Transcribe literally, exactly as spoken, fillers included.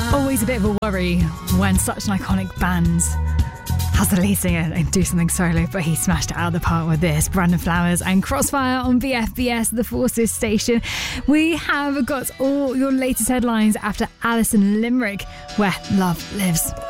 Always a bit of a worry when such an iconic band has the lead singer and do something solo, but he smashed it out of the park with this. Brandon Flowers and Crossfire on B F B S, the Forces station. We have got all your latest headlines after Alison Limerick, where love lives.